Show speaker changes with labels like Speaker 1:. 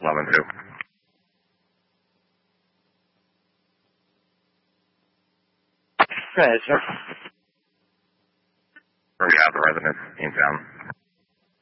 Speaker 1: 11-2.
Speaker 2: Go ahead, sir.
Speaker 1: We have the resident in town.